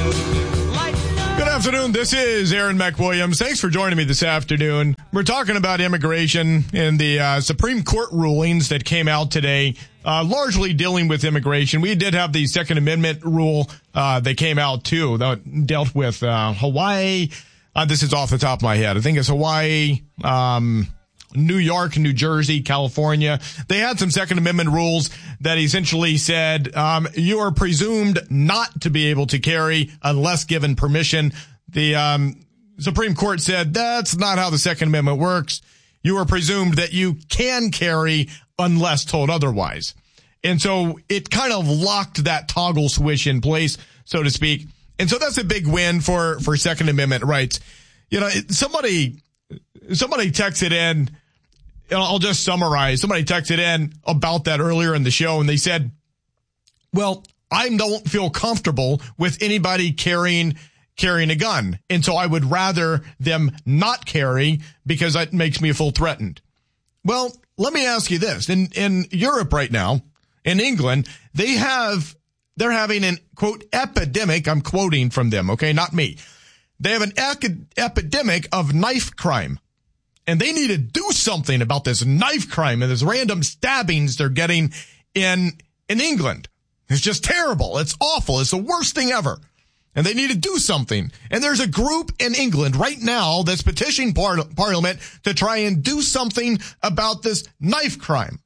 Good afternoon. This is Aaron McWilliams. Thanks for joining me this afternoon. We're talking about immigration and the Supreme Court rulings that came out today, largely dealing with immigration. We did have the Second Amendment rule that came out, too, that dealt with Hawaii. This is off the top of my head. I think it's Hawaii, New York, New Jersey, California. They had some Second Amendment rules that essentially said you are presumed not to be able to carry unless given permission. The Supreme Court said that's not how the Second Amendment works. You are presumed that you can carry unless told otherwise. And so it kind of locked that toggle switch in place, so to speak. And so that's a big win for Second Amendment rights. You know, somebody texted in, I'll just summarize. Somebody texted in about that earlier in the show, and they said, well, I don't feel comfortable with anybody carrying a gun, and so I would rather them not carry because that makes me feel threatened. Well, let me ask you this. In Europe right now, in England, they're having an, quote, epidemic. I'm quoting from them, okay, not me. They have an epidemic of knife crime. And they need to do something about this knife crime and this random stabbings they're getting in England. It's just terrible. It's awful. It's the worst thing ever. And they need to do something. And there's a group in England right now that's petitioning Parliament to try and do something about this knife crime.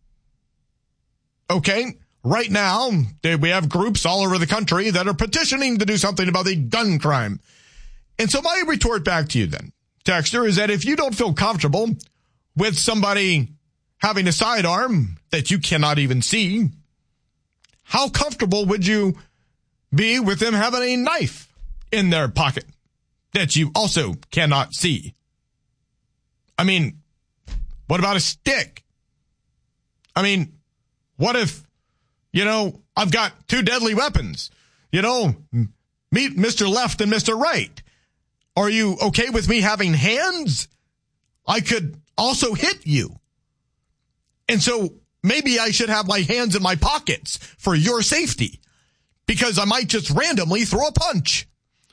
Okay? Right now, we have groups all over the country that are petitioning to do something about the gun crime. And so my retort back to you then, Texter, is that if you don't feel comfortable with somebody having a sidearm that you cannot even see, how comfortable would you be with them having a knife in their pocket that you also cannot see? I mean, what about a stick? I mean, what if, I've got two deadly weapons, meet Mr. Left and Mr. Right. Are you okay with me having hands? I could also hit you. And so maybe I should have my hands in my pockets for your safety because I might just randomly throw a punch.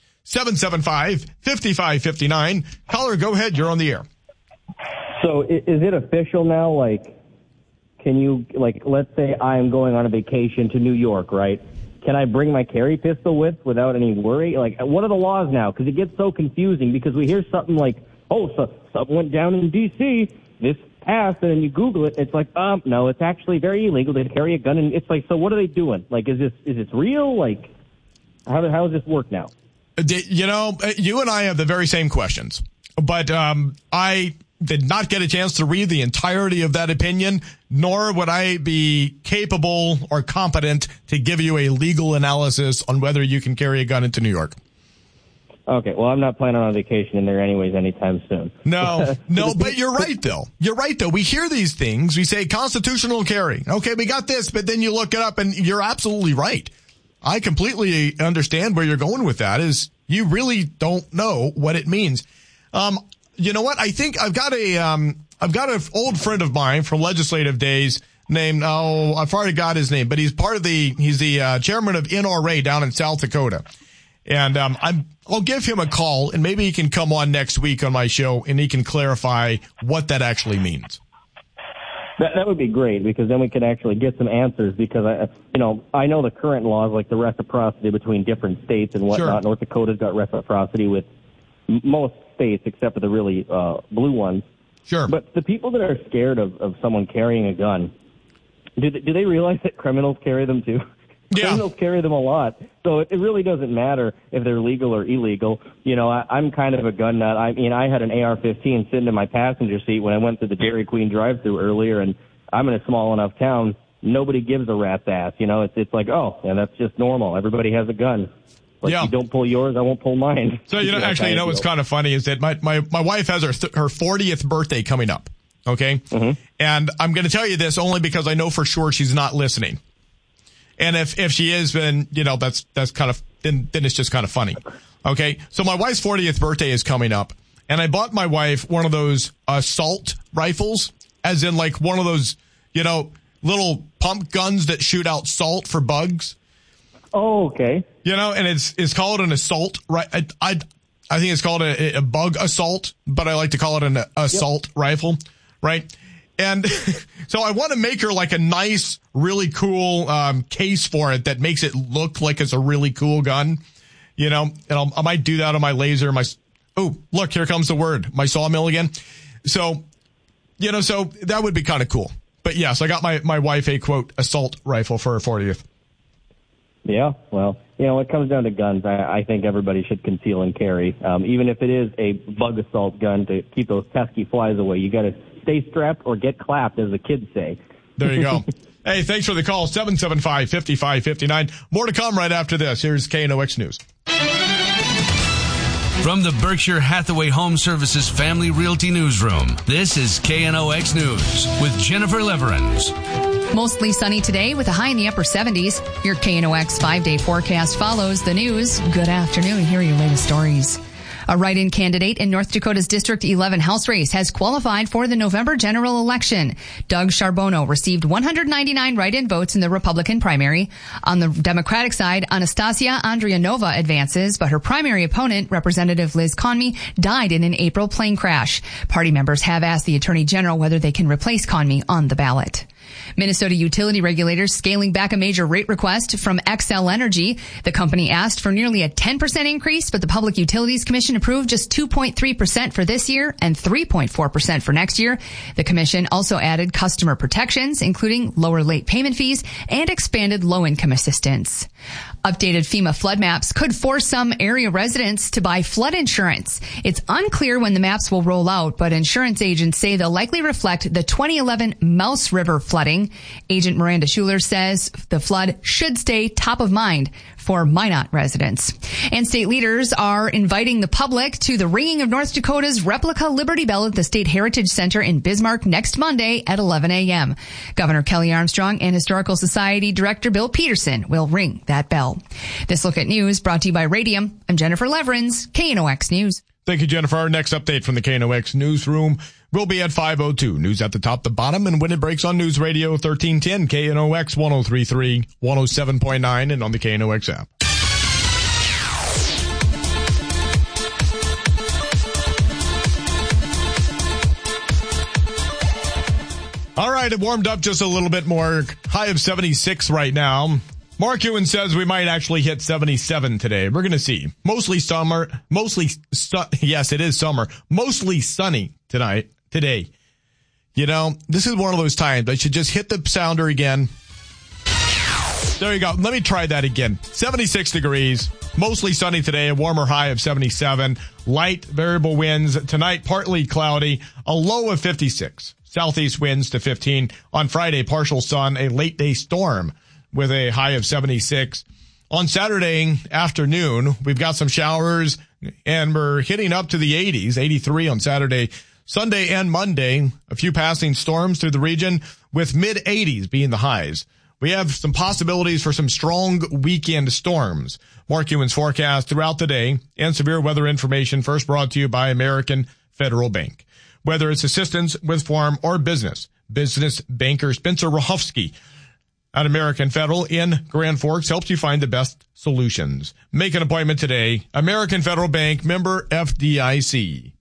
775-5559. Caller, go ahead. You're on the air. So is it official now? Can you, let's say I'm going on a vacation to New York, right? Can I bring my carry pistol without any worry? What are the laws now? Because it gets so confusing because we hear something like, so something went down in D.C., this passed, and then you Google it, it's like, no, it's actually very illegal to carry a gun. And it's like, so what are they doing? Is this real? How does this work now? You and I have the very same questions, but I did not get a chance to read the entirety of that opinion, nor would I be capable or competent to give you a legal analysis on whether you can carry a gun into New York. Okay, well, I'm not planning on vacation in there anyways anytime soon. No, but you're right, though. You're right, though. We hear these things. We say constitutional carry. Okay, we got this, but then you look it up, and you're absolutely right. I completely understand where you're going with that, is you really don't know what it means. You know what? I think I've got an old friend of mine from legislative days named, I've already got his name, but he's the chairman of NRA down in South Dakota. And, I'll give him a call and maybe he can come on next week on my show and he can clarify what that actually means. That would be great because then we could actually get some answers because I know the current laws like the reciprocity between different states and whatnot. Sure. North Dakota's got reciprocity with most states except for the really blue ones. Sure. But the people that are scared of someone carrying a gun, do they realize that criminals carry them too? Yeah. Criminals carry them a lot. So it really doesn't matter if they're legal or illegal. I'm kind of a gun nut. I mean, I had an AR-15 sitting in my passenger seat when I went through the Dairy Queen drive-thru earlier, and I'm in a small enough town. Nobody gives a rat's ass. It's like, that's just normal. Everybody has a gun. Yeah. You don't pull yours, I won't pull mine. So, what's kind of funny is that my wife has her 40th birthday coming up. Okay. Mm-hmm. And I'm going to tell you this only because I know for sure she's not listening. And if she is, then, that's kind of, then it's just kind of funny. Okay. So my wife's 40th birthday is coming up and I bought my wife one of those assault rifles, as in like one of those, little pump guns that shoot out salt for bugs. Oh, okay. And it's called an assault, right? I think it's called a bug assault, but I like to call it an assault rifle, right? And so I want to make her like a nice, really cool case for it that makes it look like it's a really cool gun, and I might do that on my laser, oh, look, here comes the word, my sawmill again. So, so that would be kind of cool. But yes, I got my wife a, quote, assault rifle for her 40th. Yeah, well, when it comes down to guns, I think everybody should conceal and carry. Even if it is a bug assault gun to keep those pesky flies away, you got to stay strapped or get clapped, as the kids say. There you go. Hey, thanks for the call, 775-5559. More to come right after this. Here's KNOX News. From the Berkshire Hathaway Home Services Family Realty Newsroom, this is KNOX News with Jennifer Leverins. Mostly sunny today with a high in the upper 70s. Your KNOX 5-day forecast follows the news. Good afternoon. Here are your latest stories. A write-in candidate in North Dakota's District 11 House race has qualified for the November general election. Doug Charbonneau received 199 write-in votes in the Republican primary. On the Democratic side, Anastasia Andrianova advances, but her primary opponent, Representative Liz Conmey, died in an April plane crash. Party members have asked the Attorney General whether they can replace Conmey on the ballot. Minnesota utility regulators scaling back a major rate request from Xcel Energy. The company asked for nearly a 10% increase, but the Public Utilities Commission approved just 2.3% for this year and 3.4% for next year. The commission also added customer protections, including lower late payment fees and expanded low-income assistance. Updated FEMA flood maps could force some area residents to buy flood insurance. It's unclear when the maps will roll out, but insurance agents say they'll likely reflect the 2011 Mouse River flooding. Agent Miranda Schuler says the flood should stay top of mind for Minot residents. And state leaders are inviting the public to the ringing of North Dakota's replica Liberty Bell at the State Heritage Center in Bismarck next Monday at 11 a.m. Governor Kelly Armstrong and Historical Society Director Bill Peterson will ring that bell. This Look at News brought to you by Radium. I'm Jennifer Leverins, KNOX News. Thank you, Jennifer. Our next update from the KNOX newsroom will be at 5:02. News at the top, the bottom, and when it breaks on News Radio 1310, KNOX 103.3, 107.9, and on the KNOX app. All right, it warmed up just a little bit more. High of 76 right now. Mark Ewan says we might actually hit 77 today. We're going to see. Mostly summer. Yes, it is summer. Mostly sunny today. This is one of those times I should just hit the sounder again. There you go. Let me try that again. 76 degrees. Mostly sunny today. A warmer high of 77. Light variable winds. Tonight, partly cloudy. A low of 56. Southeast winds to 15. On Friday, partial sun. A late day storm with a high of 76. On Saturday afternoon, we've got some showers and we're hitting up to the 80s, 83 on Saturday. Sunday and Monday, a few passing storms through the region with mid 80s being the highs. We have some possibilities for some strong weekend storms. Mark Ewan's forecast throughout the day and severe weather information first brought to you by American Federal Bank. Whether it's assistance with farm or business banker Spencer Rahofsky at American Federal in Grand Forks helps you find the best solutions. Make an appointment today. American Federal Bank, member FDIC.